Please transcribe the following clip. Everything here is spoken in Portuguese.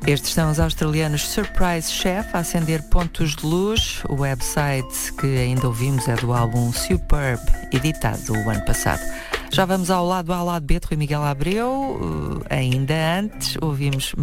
Estes são os australianos Surprise Chef a acender pontos de luz. O website que ainda ouvimos é do álbum Superb, editado o ano passado. Já vamos ao lado A, lado B de Rui Miguel Abreu. Ainda antes ouvimos